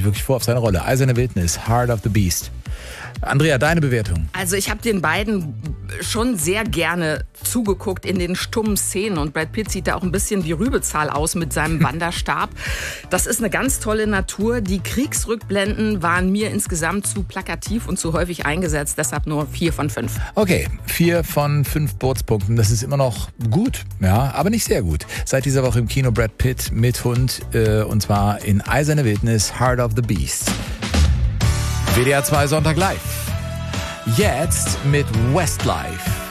sich wirklich vor auf seine Rolle. Eiserne Wildnis, Heart of the Beast. Andrea, deine Bewertung? Also ich habe den beiden schon sehr gerne zugeguckt in den stummen Szenen und Brad Pitt sieht da auch ein bisschen wie Rübezahl aus mit seinem Wanderstab. Das ist eine ganz tolle Natur. Die Kriegsrückblenden waren mir insgesamt zu plakativ und zu häufig eingesetzt, deshalb nur 4 von 5. Okay, 4 von 5 Bootspunkten. Das ist immer noch gut, ja, aber nicht sehr gut. Seit dieser Woche im Kino Brad Pitt mit Hund und zwar in Eiserne Wildnis, Heart of the Beast. WDR 2 Sonntag live. Jetzt mit Westlife.